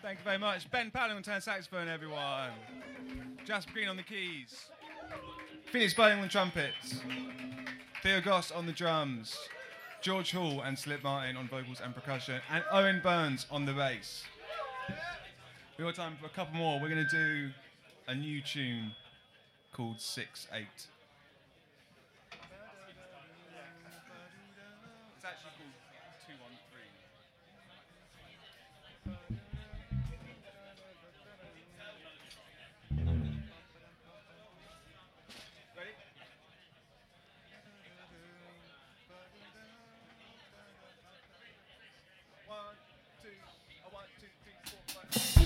Thank you very much. Ben Palling on tenor saxophone, everyone. Jasper Green on the keys. Phoenix Bowling on the trumpets. Theo Goss on the drums. George Hall and Slip Martin on vocals and percussion. And Owen Burns on the bass. We've got time for a couple more. We're going to do a new tune called 6-8. It's actually called 2-1-3.